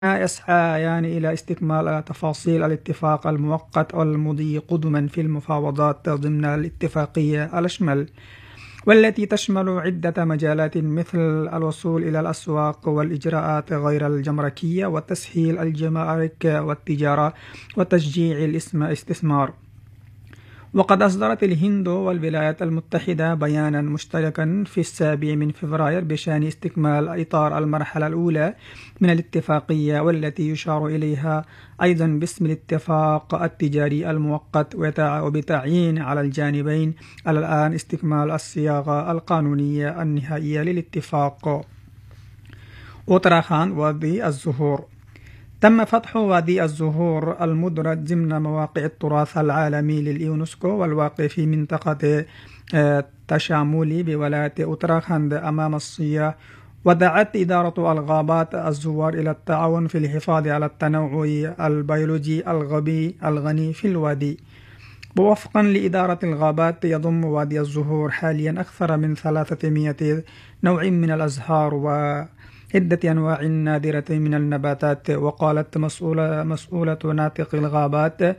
يسعيان إلى استكمال تفاصيل الاتفاق المؤقت المضي قدما في المفاوضات ضمن الاتفاقية الأشمل، والتي تشمل عدة مجالات مثل الوصول إلى الأسواق والإجراءات غير الجمركية وتسهيل الجمارك والتجارة وتشجيع الاستثمار. وقد أصدرت الهند والولايات المتحدة بيانا مشتركا في 7 فبراير بشأن استكمال إطار المرحلة الأولى من الاتفاقية، والتي يشار إليها أيضا باسم الاتفاق التجاري المؤقت، وبتعيين على الجانبين على الآن استكمال الصياغة القانونية النهائية للاتفاق. أوتراخاند وادي الزهور. تم فتح وادي الزهور المدرج ضمن مواقع التراث العالمي لليونسكو والواقع في منطقة تشامولي بولاية أوتراخاند أمام السياح، ودعت إدارة الغابات الزوار إلى التعاون في الحفاظ على التنوع البيولوجي الغني في الوادي. ووفقا لإدارة الغابات، يضم وادي الزهور حاليا أكثر من 300 نوع من الأزهار وعدة أنواع نادرة من النباتات. وقالت مسؤولة ناطق الغابات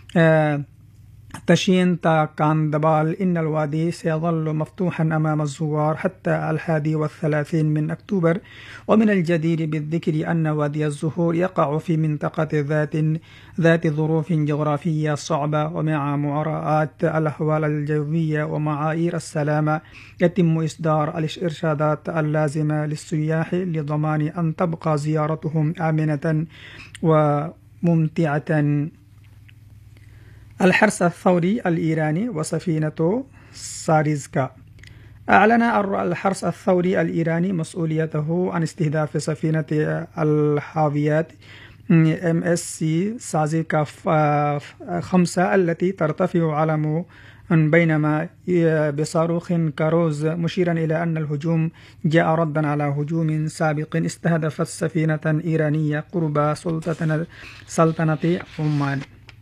تشين تاكاندبال إن الوادي سيظل مفتوحا أمام الزوار حتى 31 من أكتوبر. ومن الجدير بالذكر أن وادي الزهور يقع في منطقة ذات ظروف جغرافية صعبة، ومع مراعاة الأحوال الجوية ومعايير السلامة يتم إصدار الإرشادات اللازمة للسياح لضمان أن تبقى زيارتهم آمنة وممتعة. الحرس الثوري الإيراني وسفينة ساريزكا. أعلن الحرس الثوري الإيراني مسؤوليته عن استهداف سفينة الحاويات MSC ساريزكا 5 التي ترتفع علم بينما بصاروخ كاروز، مشيرا إلى أن الهجوم جاء ردا على هجوم سابق استهدفت سفينة إيرانية قرب سلطنة عمان.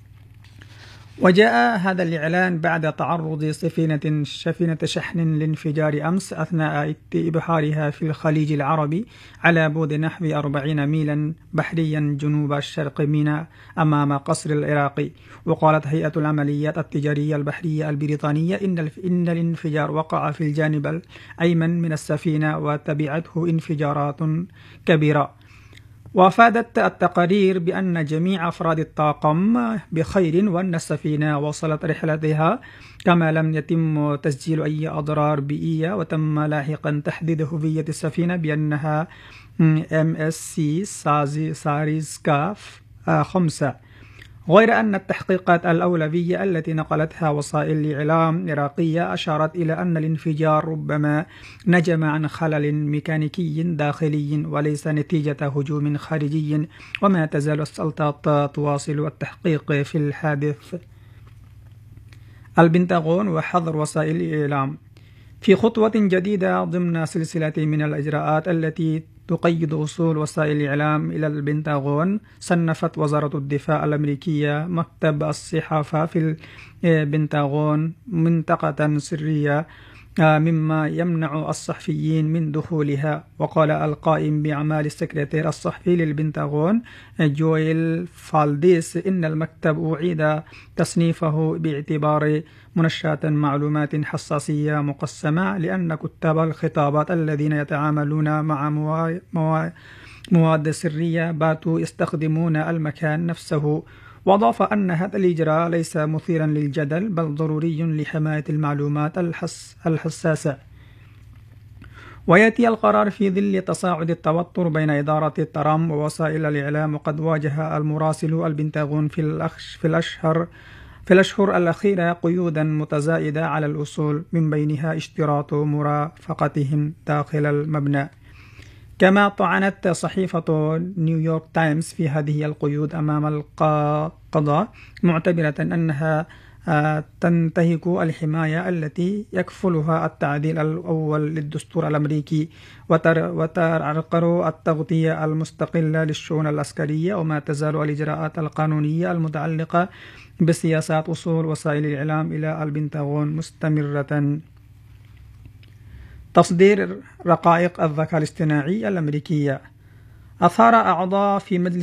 وجاء هذا الإعلان بعد تعرض سفينة شحن لانفجار أمس أثناء إبحارها في الخليج العربي على بعد نحو 40 ميلا بحريا جنوب الشرق ميناء أمام قصر العراقي. وقالت هيئة العمليات التجارية البحرية البريطانية إن الانفجار وقع في الجانب الأيمن من السفينة وتبعته انفجارات كبيرة. وأفادت التقارير بأن جميع أفراد الطاقم بخير وأن السفينة وصلت رحلتها، كما لم يتم تسجيل أي أضرار بيئية. وتم لاحقا تحديد هوية السفينة بأنها MSC ساريزكا 5، غير أن التحقيقات الأولوية التي نقلتها وسائل الإعلام العراقية أشارت إلى أن الانفجار ربما نجم عن خلل ميكانيكي داخلي وليس نتيجة هجوم خارجي. وما تزال السلطات تواصل التحقيق في الحادث. البنتاغون وحظر وسائل الإعلام. في خطوة جديدة ضمن سلسلة من الإجراءات التي تقيد وصول وسائل الإعلام إلى البنتاغون، صنفت وزارة الدفاع الأمريكية مكتب الصحافة في البنتاغون منطقة سرية مما يمنع الصحفيين من دخولها. وقال القائم بأعمال السكرتير الصحفي للبنتاغون جويل فالديس إن المكتب أعيد تصنيفه باعتبار منشأة معلومات حساسية مقسمة، لأن كتاب الخطابات الذين يتعاملون مع مواد سرية باتوا يستخدمون المكان نفسه. وأضاف أن هذا الإجراء ليس مثيرا للجدل بل ضروري لحماية المعلومات الحساسة. ويأتي القرار في ظل تصاعد التوتر بين إدارة ترامب ووسائل الإعلام. وقد واجه المراسل البنتاغون في الأشهر الأخيرة قيودا متزايدة على الوصول، من بينها اشتراط مرافقتهم داخل المبنى. كما طعنت صحيفة نيويورك تايمز في هذه القيود أمام القضاء، معتبرة أنها تنتهك الحماية التي يكفلها التعديل الأول للدستور الأمريكي، وتعرقل التغطية المستقلة للشؤون العسكرية. وما تزال الإجراءات القانونية المتعلقة بسياسات وصول وسائل الإعلام إلى البنتاغون مستمرة. تصدير رقائق الذكاء الاصطناعي الأمريكية. أثار أعضاء في مجلس